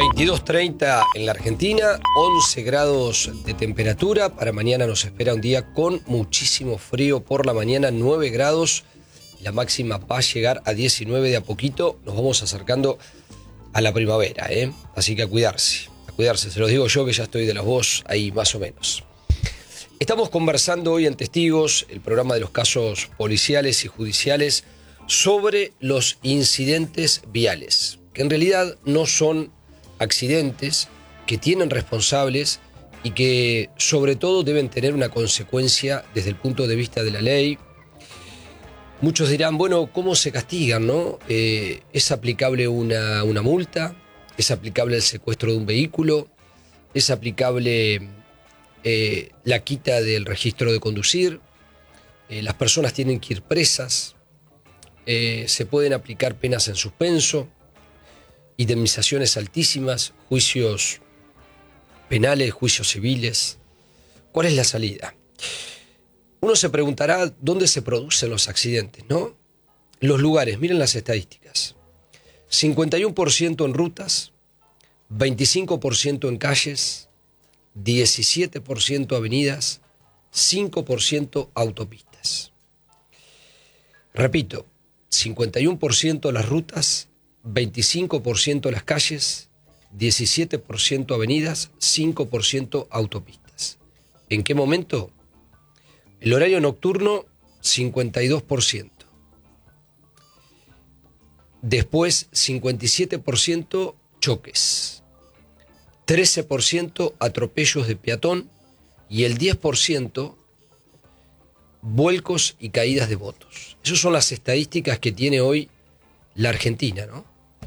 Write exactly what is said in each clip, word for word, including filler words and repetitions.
veintidós treinta en la Argentina, once grados de temperatura. Para mañana nos espera un día con muchísimo frío por la mañana, nueve grados. La máxima va a llegar a diecinueve de a poquito. Nos vamos acercando a la primavera, ¿eh? Así que a cuidarse, a cuidarse. Se los digo yo que ya estoy de la voz ahí más o menos. Estamos conversando hoy en Testigos, el programa de los casos policiales y judiciales, sobre los incidentes viales, que en realidad no son accidentes, que tienen responsables y que sobre todo deben tener una consecuencia desde el punto de vista de la ley. Muchos dirán, bueno, ¿cómo se castigan, no? Eh, ¿Es aplicable una, una multa? ¿Es aplicable el secuestro de un vehículo? ¿Es aplicable eh, la quita del registro de conducir? Eh, ¿Las personas tienen que ir presas? Eh, ¿Se pueden aplicar penas en suspenso? Indemnizaciones altísimas, juicios penales, juicios civiles. ¿Cuál es la salida? Uno se preguntará dónde se producen los accidentes, ¿no? Los lugares, miren las estadísticas. cincuenta y uno por ciento en rutas, veinticinco por ciento en calles, diecisiete por ciento avenidas, cinco por ciento autopistas. Repito, cincuenta y uno por ciento las rutas, veinticinco por ciento las calles, diecisiete por ciento avenidas, cinco por ciento autopistas. ¿En qué momento? El horario nocturno, cincuenta y dos por ciento. Después, cincuenta y siete por ciento choques. trece por ciento atropellos de peatón y el diez por ciento vuelcos y caídas de motos. Esas son las estadísticas que tiene hoy la Argentina, ¿no?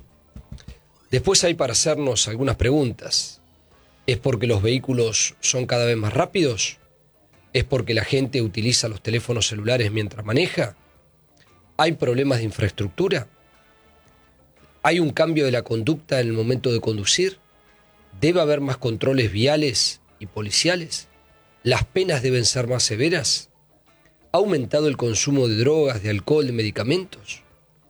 Después hay para hacernos algunas preguntas. ¿Es porque los vehículos son cada vez más rápidos? ¿Es porque la gente utiliza los teléfonos celulares mientras maneja? ¿Hay problemas de infraestructura? ¿Hay un cambio de la conducta en el momento de conducir? ¿Debe haber más controles viales y policiales? ¿Las penas deben ser más severas? ¿Ha aumentado el consumo de drogas, de alcohol, de medicamentos?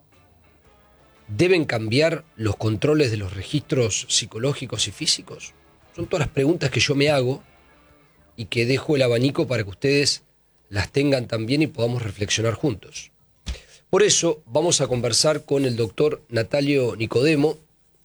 ¿Deben cambiar los controles de los registros psicológicos y físicos? Son todas las preguntas que yo me hago y que dejo el abanico para que ustedes las tengan también y podamos reflexionar juntos. Por eso vamos a conversar con el doctor Natalio Nicodemo,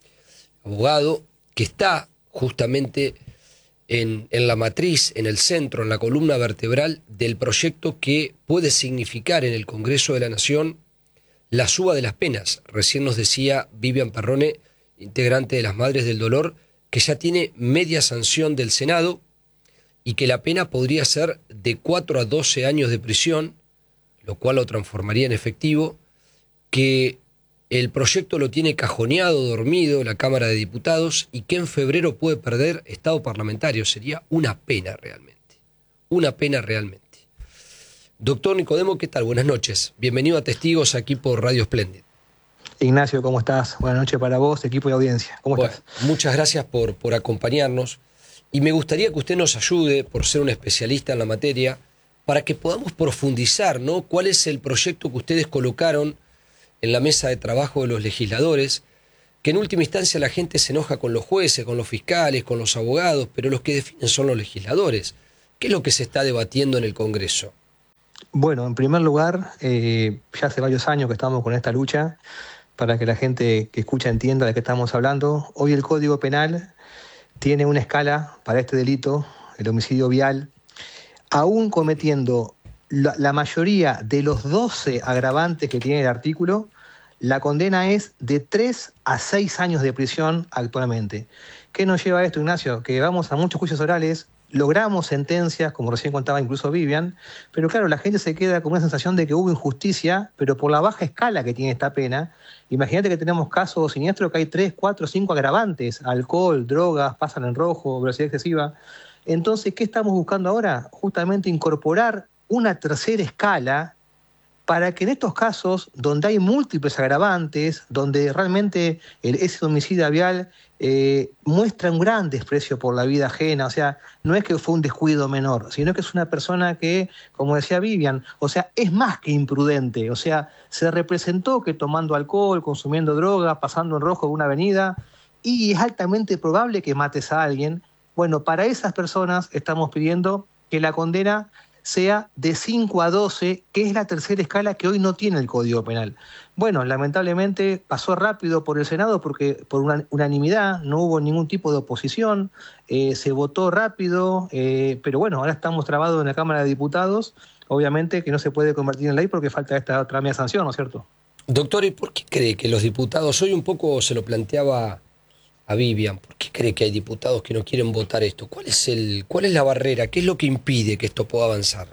abogado, que está justamente en, en la matriz, en el centro, en la columna vertebral del proyecto que puede significar en el Congreso de la Nación la suba de las penas. Recién nos decía Vivian Perrone, integrante de las Madres del Dolor, que ya tiene media sanción del Senado y que la pena podría ser de cuatro a doce años de prisión, lo cual lo transformaría en efectivo, que el proyecto lo tiene cajoneado, dormido, la Cámara de Diputados, y que en febrero puede perder estado parlamentario. Sería una pena realmente, una pena realmente. Doctor Nicodemo, ¿qué tal? Buenas noches. Bienvenido a Testigos aquí por Radio Splendid. Ignacio, ¿cómo estás? Buenas noches para vos, equipo y audiencia. ¿Cómo bueno, estás? Muchas gracias por, por acompañarnos. Y me gustaría que usted nos ayude, por ser un especialista en la materia, para que podamos profundizar, ¿no? ¿Cuál es el proyecto que ustedes colocaron en la mesa de trabajo de los legisladores? Que en última instancia la gente se enoja con los jueces, con los fiscales, con los abogados, pero los que definen son los legisladores. ¿Qué es lo que se está debatiendo en el Congreso? Bueno, en primer lugar, eh, ya hace varios años que estamos con esta lucha para que la gente que escucha entienda de qué estamos hablando. Hoy el Código Penal tiene una escala para este delito, el homicidio vial, aún cometiendo la, la mayoría de los doce agravantes que tiene el artículo, la condena es de tres a seis años de prisión actualmente. ¿Qué nos lleva a esto, Ignacio? Que vamos a muchos juicios orales, logramos sentencias, como recién contaba incluso Vivian, pero claro, la gente se queda con una sensación de que hubo injusticia, pero por la baja escala que tiene esta pena. Imagínate que tenemos casos siniestros que hay tres, cuatro, cinco agravantes, alcohol, drogas, pasan en rojo, velocidad excesiva. Entonces, ¿qué estamos buscando ahora? Justamente incorporar una tercera escala para que en estos casos, donde hay múltiples agravantes, donde realmente el, ese homicidio vial eh, muestra un gran desprecio por la vida ajena, o sea, no es que fue un descuido menor, sino que es una persona que, como decía Vivian, o sea, es más que imprudente, o sea, se representó que tomando alcohol, consumiendo droga, pasando en rojo de una avenida, y es altamente probable que mates a alguien. Bueno, para esas personas estamos pidiendo que la condena sea de cinco a doce, que es la tercera escala que hoy no tiene el Código Penal. Bueno, lamentablemente pasó rápido por el Senado porque por una unanimidad no hubo ningún tipo de oposición, eh, se votó rápido, eh, pero bueno, ahora estamos trabados en la Cámara de Diputados, obviamente que no se puede convertir en ley porque falta esta otra media sanción, ¿no es cierto? Doctor, ¿y por qué cree que los diputados, hoy un poco se lo planteaba a Vivian, ¿por qué cree que hay diputados que no quieren votar esto? ¿Cuál es el, cuál es la barrera? ¿Qué es lo que impide que esto pueda avanzar?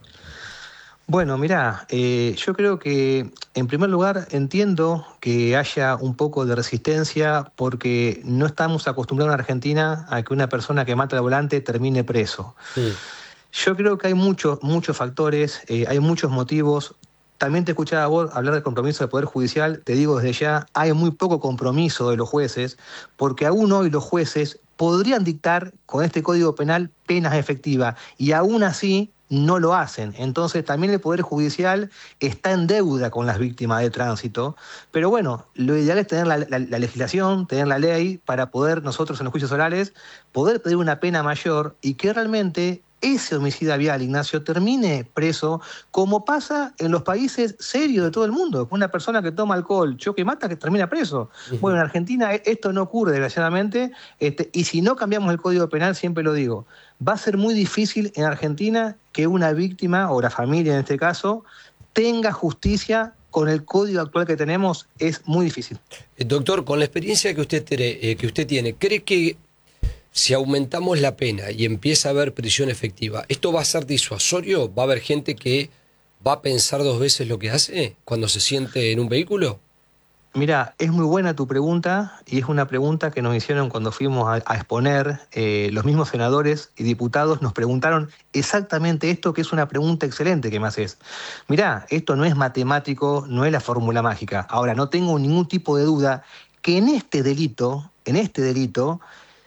Bueno, mirá, eh, yo creo que en primer lugar entiendo que haya un poco de resistencia porque no estamos acostumbrados en Argentina a que una persona que mata al volante termine preso. Mm. Yo creo que hay muchos, muchos factores, eh, hay muchos motivos. También te escuchaba a vos hablar del compromiso del Poder Judicial, te digo desde ya, hay muy poco compromiso de los jueces, porque aún hoy los jueces podrían dictar con este Código Penal penas efectivas, y aún así no lo hacen. Entonces también el Poder Judicial está en deuda con las víctimas de tránsito, pero bueno, lo ideal es tener la, la, la legislación, tener la ley, para poder nosotros en los juicios orales poder pedir una pena mayor y que realmente ese homicida vial, Ignacio, termine preso, como pasa en los países serios de todo el mundo. Una persona que toma alcohol, choque y mata, que termina preso. Uh-huh. Bueno, en Argentina esto no ocurre, desgraciadamente, este, y si no cambiamos el Código Penal, siempre lo digo, va a ser muy difícil en Argentina que una víctima, o la familia en este caso, tenga justicia. Con el código actual que tenemos es muy difícil. Eh, doctor, con la experiencia que usted, eh, que usted tiene, ¿cree que si aumentamos la pena y empieza a haber prisión efectiva, esto va a ser disuasorio? ¿Va a haber gente que va a pensar dos veces lo que hace cuando se siente en un vehículo? Mira, es muy buena tu pregunta y es una pregunta que nos hicieron cuando fuimos a, a exponer. Eh, los mismos senadores y diputados nos preguntaron exactamente esto, que es una pregunta excelente que me haces. Mira, esto no es matemático, no es la fórmula mágica. Ahora, no tengo ningún tipo de duda que en este delito, en este delito,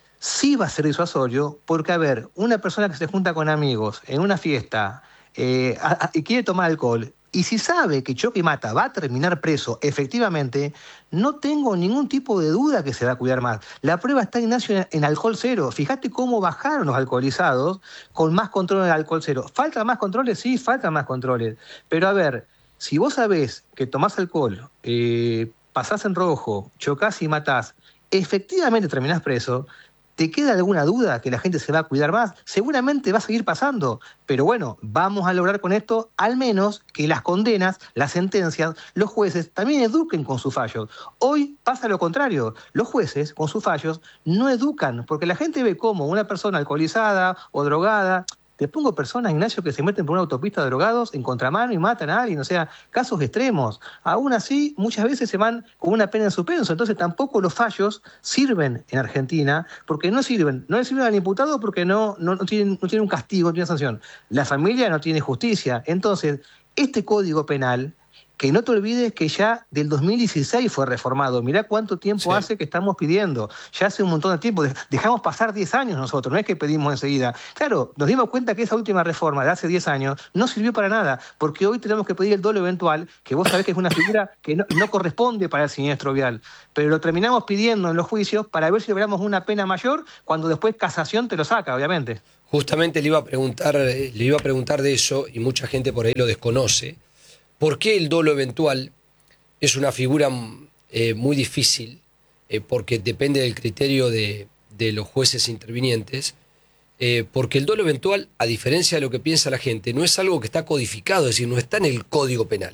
sí va a ser disuasorio, porque, a ver, una persona que se junta con amigos en una fiesta eh, a, a, y quiere tomar alcohol, y si sabe que choque y mata va a terminar preso, efectivamente, no tengo ningún tipo de duda que se va a cuidar más. La prueba está, Ignacio, en, en alcohol cero. Fíjate cómo bajaron los alcoholizados con más control en alcohol cero. ¿Faltan más controles? Sí, faltan más controles. Pero, a ver, si vos sabés que tomás alcohol, eh, pasás en rojo, chocás y matás, efectivamente terminás preso. ¿Te queda alguna duda que la gente se va a cuidar más? Seguramente va a seguir pasando, pero bueno, vamos a lograr con esto al menos que las condenas, las sentencias, los jueces también eduquen con sus fallos. Hoy pasa lo contrario, los jueces con sus fallos no educan, porque la gente ve como una persona alcoholizada o drogada. Te pongo personas, Ignacio, que se meten por una autopista de drogados en contramano y matan a alguien, o sea, casos extremos. Aún así, muchas veces se van con una pena en suspenso, entonces tampoco los fallos sirven en Argentina, porque no sirven, no le sirven al imputado porque no, no, no, tienen, no tienen un castigo, no tienen sanción. La familia no tiene justicia. Entonces, este Código Penal, que no te olvides que ya del dos mil dieciséis fue reformado. Mirá cuánto tiempo sí. hace que estamos pidiendo. Ya hace un montón de tiempo. Dejamos pasar diez años nosotros, no es que pedimos enseguida. Claro, nos dimos cuenta que esa última reforma de hace diez años no sirvió para nada, porque hoy tenemos que pedir el dolo eventual, que vos sabés que es una figura que no, no corresponde para el siniestro vial. Pero lo terminamos pidiendo en los juicios para ver si logramos una pena mayor, cuando después casación te lo saca, obviamente. Justamente le iba a preguntar, le iba a preguntar de eso, y mucha gente por ahí lo desconoce. ¿Por qué el dolo eventual es una figura eh, muy difícil? Eh, porque depende del criterio de, de los jueces intervinientes. Eh, porque el dolo eventual, a diferencia de lo que piensa la gente, no es algo que está codificado, es decir, no está en el Código Penal.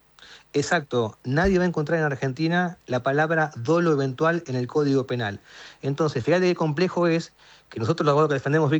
Exacto. Nadie va a encontrar en Argentina la palabra dolo eventual en el Código Penal. Entonces, fíjate qué complejo es que nosotros los abogados que defendemos